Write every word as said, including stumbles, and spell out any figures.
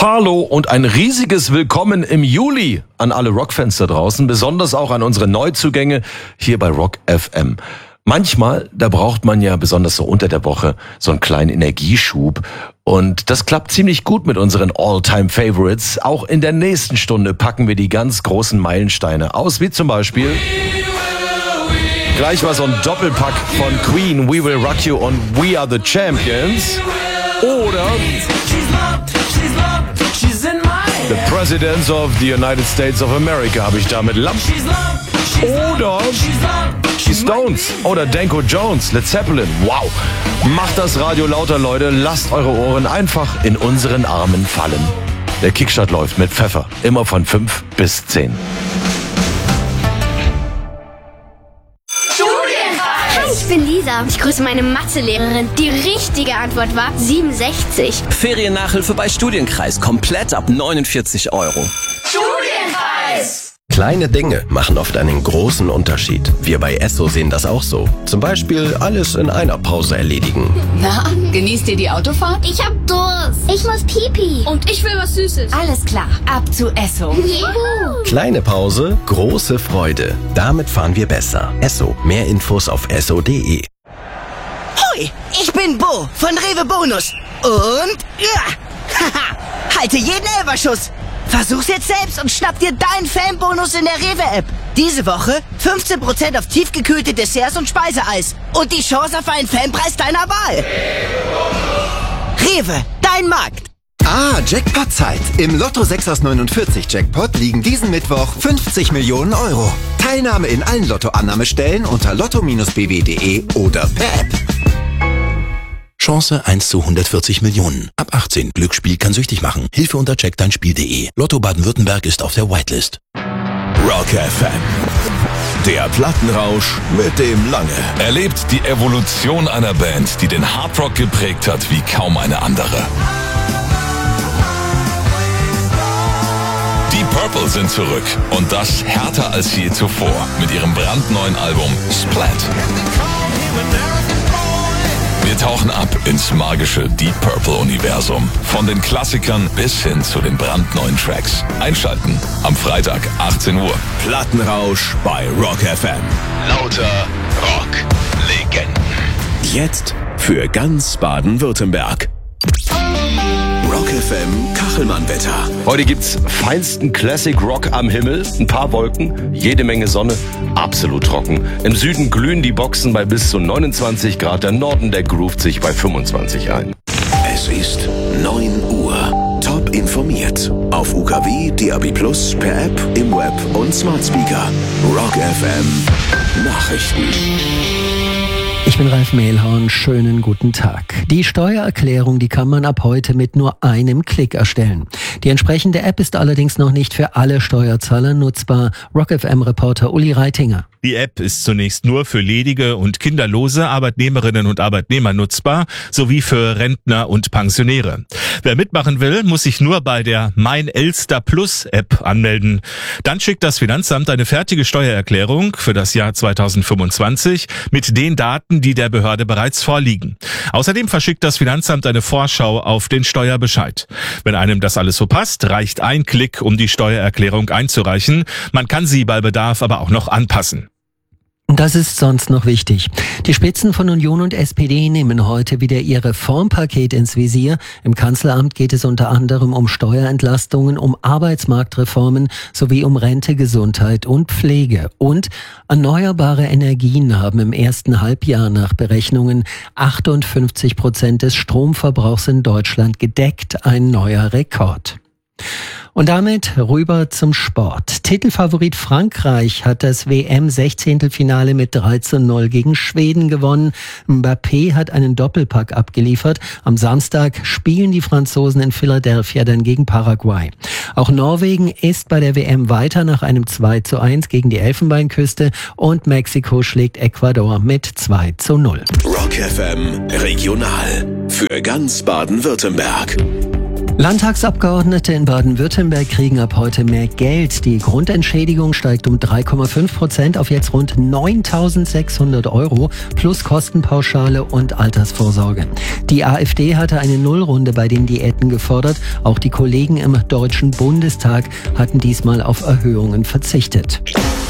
Hallo und ein riesiges Willkommen im Juli an alle Rockfans da draußen, besonders auch an unsere Neuzugänge hier bei Rock F M. Manchmal, da braucht man ja besonders so unter der Woche so einen kleinen Energieschub und das klappt ziemlich gut mit unseren All-Time-Favorites. Auch in der nächsten Stunde packen wir die ganz großen Meilensteine aus, wie zum Beispiel gleich mal so ein Doppelpack von Queen, We Will Rock You und We Are the Champions oder The Presidents of the United States of America habe ich damit Lamm. Oder die Stones oder Danko Jones, Led Zeppelin. Wow. Macht das Radio lauter, Leute. Lasst eure Ohren einfach in unseren Armen fallen. Der Kickstart läuft mit Pfeffer. Immer von fünf bis zehn. Ich bin Lisa. Ich grüße meine Mathelehrerin. Die richtige Antwort war siebenundsechzig. Feriennachhilfe bei Studienkreis. Komplett ab neunundvierzig Euro. Studienkreis! Kleine Dinge machen oft einen großen Unterschied. Wir bei Esso sehen das auch so. Zum Beispiel alles in einer Pause erledigen. Na, genießt ihr die Autofahrt? Ich hab Durst. Ich muss Pipi. Und ich will was Süßes. Alles klar. Ab zu Esso. Juhu. Kleine Pause, große Freude. Damit fahren wir besser. Esso. Mehr Infos auf esso punkt de. Hoi, ich bin Bo von Rewe Bonus. Und ja, haha, halte jeden Elberschuss. Versuch's jetzt selbst und schnapp dir deinen Fanbonus in der Rewe-App. Diese Woche fünfzehn Prozent auf tiefgekühlte Desserts und Speiseeis. Und die Chance auf einen Fanpreis deiner Wahl. Rewe, dein Markt. Ah, Jackpot-Zeit. Im Lotto sechs aus neunundvierzig Jackpot liegen diesen Mittwoch fünfzig Millionen Euro. Teilnahme in allen Lotto-Annahmestellen unter lotto Bindestrich b w punkt de oder per App. Chance eins zu hundertvierzig Millionen. Ab achtzehn. Glücksspiel kann süchtig machen. Hilfe unter check dein Spiel punkt de. Lotto Baden-Württemberg ist auf der Whitelist. Rock F M. Der Plattenrausch mit dem Lange. Erlebt die Evolution einer Band, die den Hardrock geprägt hat wie kaum eine andere. Die Purple sind zurück und das härter als je zuvor mit ihrem brandneuen Album Splat. Wir tauchen ab ins magische Deep Purple-Universum. Von den Klassikern bis hin zu den brandneuen Tracks. Einschalten am Freitag, achtzehn Uhr. Plattenrausch bei Rock F M. Lauter Rock-Legenden. Jetzt für ganz Baden-Württemberg. Rock F M Kachelmann-Wetter. Heute gibt's feinsten Classic Rock am Himmel, ein paar Wolken, jede Menge Sonne, absolut trocken. Im Süden glühen die Boxen bei bis zu neunundzwanzig Grad, der Norden, der groovt sich bei fünfundzwanzig ein. Es ist neun Uhr. Top informiert. Auf U K W, D A B Plus, per App, im Web und Smart Speaker. Rock F M Nachrichten. Ich bin Ralf Mehlhorn, schönen guten Tag. Die Steuererklärung, die kann man ab heute mit nur einem Klick erstellen. Die entsprechende App ist allerdings noch nicht für alle Steuerzahler nutzbar. Rock F M-Reporter Uli Reitinger. Die App ist zunächst nur für ledige und kinderlose Arbeitnehmerinnen und Arbeitnehmer nutzbar, sowie für Rentner und Pensionäre. Wer mitmachen will, muss sich nur bei der Mein Elster Plus App anmelden. Dann schickt das Finanzamt eine fertige Steuererklärung für das Jahr zweitausendfünfundzwanzig mit den Daten, die der Behörde bereits vorliegen. Außerdem verschickt das Finanzamt eine Vorschau auf den Steuerbescheid. Wenn einem das alles so passt, reicht ein Klick, um die Steuererklärung einzureichen. Man kann sie bei Bedarf aber auch noch anpassen. Das ist sonst noch wichtig. Die Spitzen von Union und S P D nehmen heute wieder ihr Reformpaket ins Visier. Im Kanzleramt geht es unter anderem um Steuerentlastungen, um Arbeitsmarktreformen sowie um Rente, Gesundheit und Pflege. Und erneuerbare Energien haben im ersten Halbjahr nach Berechnungen achtundfünfzig Prozent des Stromverbrauchs in Deutschland gedeckt. Ein neuer Rekord. Und damit rüber zum Sport. Titelfavorit Frankreich hat das W M-Sechzehntelfinale mit drei zu null gegen Schweden gewonnen. Mbappé hat einen Doppelpack abgeliefert. Am Samstag spielen die Franzosen in Philadelphia dann gegen Paraguay. Auch Norwegen ist bei der W M weiter nach einem zwei zu eins gegen die Elfenbeinküste und Mexiko schlägt Ecuador mit zwei zu null. Rock F M Regional für ganz Baden-Württemberg. Landtagsabgeordnete in Baden-Württemberg kriegen ab heute mehr Geld. Die Grundentschädigung steigt um drei Komma fünf Prozent auf jetzt rund neuntausendsechshundert Euro plus Kostenpauschale und Altersvorsorge. Die AfD hatte eine Nullrunde bei den Diäten gefordert. Auch die Kollegen im Deutschen Bundestag hatten diesmal auf Erhöhungen verzichtet.